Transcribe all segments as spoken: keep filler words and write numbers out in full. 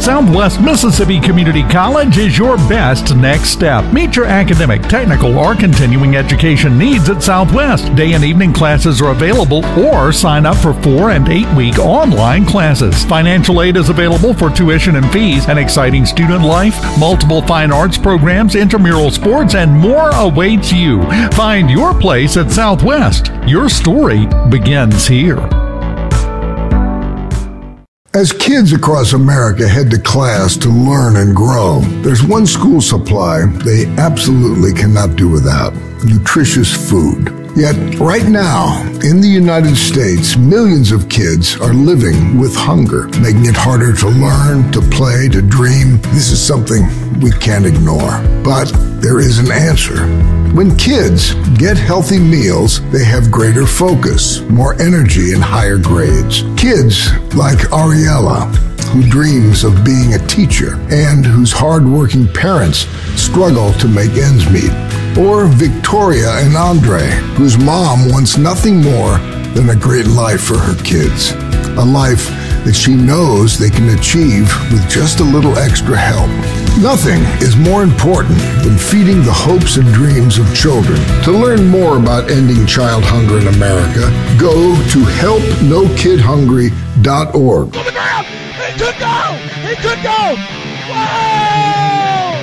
Southwest Mississippi Community College is your best next step. Meet your academic, technical, or continuing education needs at Southwest. Day and evening classes are available, or sign up for four and eight week online classes. Financial aid is available for tuition and fees, an exciting student life, multiple fine arts programs, intramural sports, and more awaits you. Find your place at Southwest. Your story begins here. As kids across America head to class to learn and grow, there's one school supply they absolutely cannot do without: nutritious food. Yet, right now, in the United States, millions of kids are living with hunger, making it harder to learn, to play, to dream. This is something we can't ignore. But there is an answer. When kids get healthy meals, they have greater focus, more energy, and higher grades. Kids like Ariella, who dreams of being a teacher and whose hardworking parents struggle to make ends meet. Or Victoria and Andre, whose mom wants nothing more than a great life for her kids. A life that she knows they can achieve with just a little extra help. Nothing is more important than feeding the hopes and dreams of children. To learn more about ending child hunger in America, go to help no kid hungry dot org. On the ground! He could go! He could go! Whoa!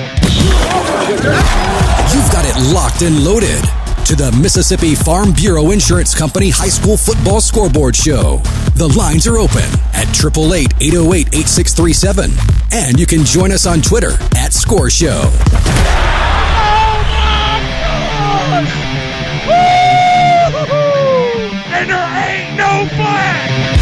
You've got it locked and loaded to the Mississippi Farm Bureau Insurance Company High School Football Scoreboard Show. The lines are open at eight eight eight, eight oh eight, eight six three seven. And you can join us on Twitter at Score Show. Oh my God! Woo! And there ain't no flag!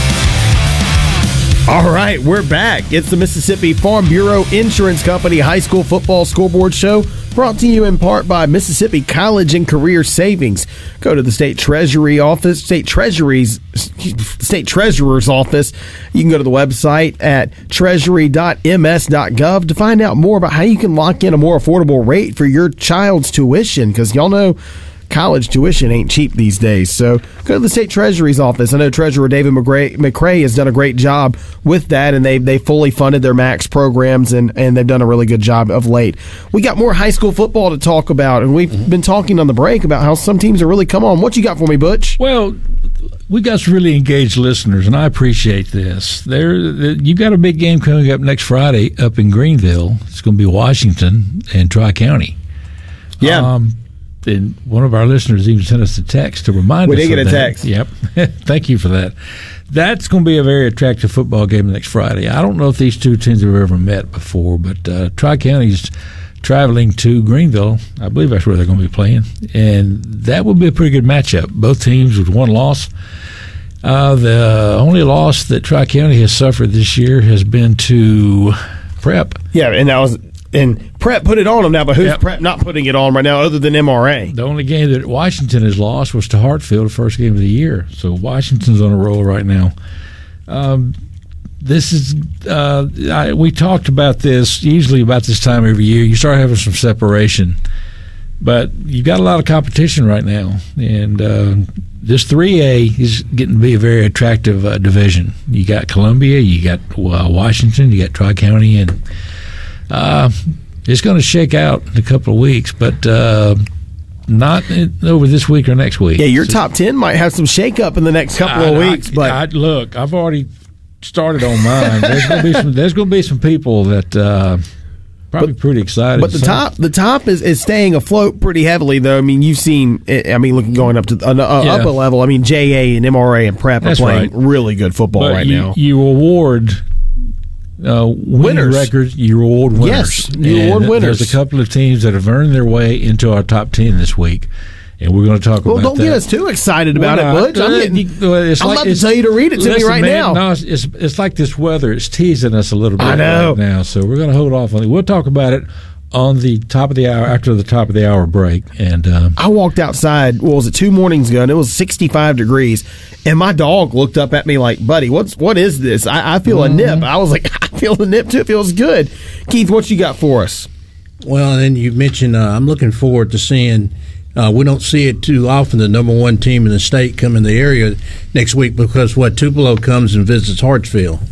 All right, we're back. It's the Mississippi Farm Bureau Insurance Company High School Football Scoreboard Show, brought to you in part by Mississippi College and Career Savings. Go to the State Treasury Office, State Treasury's, State Treasurer's Office. You can go to the website at treasury dot m s dot gov to find out more about how you can lock in a more affordable rate for your child's tuition, because y'all know college tuition ain't cheap these days. So go to the State Treasury's office. I know Treasurer David McRae, McRae has done a great job with that, and they they fully funded their MAX programs, and, and they've done a really good job of late. We got more high school football to talk about, and we've mm-hmm. been talking on the break about how some teams are really come on. What you got for me, Butch? Well, we got some really engaged listeners, and I appreciate this. There, you got a big game coming up next Friday up in Greenville. It's going to be Washington and Tri-County. Yeah. Um, And one of our listeners even sent us a text to remind we us. We did get a that. text. Yep. Thank you for that. That's going to be a very attractive football game next Friday. I don't know if these two teams have ever met before, but uh, Tri-County's traveling to Greenville. I believe that's where they're going to be playing. And that will be a pretty good matchup. Both teams with one loss. Uh, the only loss that Tri-County has suffered this year has been to Prep. Yeah, and that was – and Prep put it on them now, but who's yep. Prep not putting it on right now other than M R A? The only game that Washington has lost was to Hartfield, the first game of the year. So Washington's on a roll right now. Um, this is uh, I, we talked about this usually about this time every year. You start having some separation, but you've got a lot of competition right now, and uh, this three A is getting to be a very attractive uh, division. You got Columbia, you got uh, Washington, you got Tri-County, and Uh, it's going to shake out in a couple of weeks, but uh, not in, over this week or next week. Yeah, your so, top ten might have some shake-up in the next couple I, of weeks. I, but I, look, I've already started on mine. There's going to be some. There's going to be some people that uh, probably but, pretty excited. But the top, the top is, is staying afloat pretty heavily, though. I mean, you've seen. I mean, looking going up to uh, yeah. up a level. I mean, J A and M R A and Prep That's are playing right. really good football but right you, now. You award. Uh, winners. Records, you reward winners. Yes, you reward and winners. There's a couple of teams that have earned their way into our top ten this week, and we're going to talk well, about that. Well, don't get us too excited about well, it, Butch. I'm, getting, it's I'm like, about to tell you to read it to listen, me right man, now. No, it's, it's it's like this weather. It's teasing us a little bit I know. right now, so we're going to hold off on it. We'll talk about it on the top of the hour, after the top of the hour break. And um, I walked outside, what was it, two mornings ago, and it was sixty-five degrees, and my dog looked up at me like, buddy, what's what is this? I, I feel mm-hmm. a nip. I was like, I feel the nip too. It feels good. Keith, what you got for us? Well, and then you mentioned uh, I'm looking forward to seeing uh, we don't see it too often, the number one team in the state come in the area next week, because what Tupelo comes and visits Hartsfield.